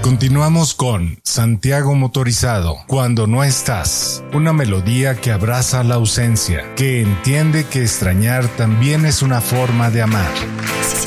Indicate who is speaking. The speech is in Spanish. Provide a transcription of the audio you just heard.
Speaker 1: Continuamos con Santiago Motorizado, Cuando no estás. Una melodía que abraza la ausencia, que entiende que extrañar también es una forma de amar.